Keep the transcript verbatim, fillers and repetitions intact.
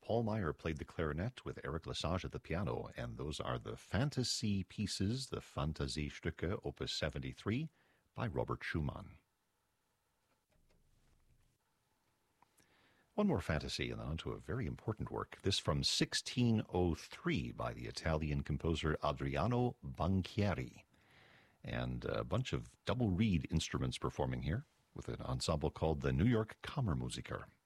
Paul Meyer played the clarinet with Eric Lesage at the piano, and those are the Fantasy Pieces, the Fantasiestücke, Opus seventy-three, by Robert Schumann. One more fantasy, and then on to a very important work. This from sixteen oh three by the Italian composer Adriano Banchieri. And a bunch of double reed instruments performing here with an ensemble called the New York Kammermusiker.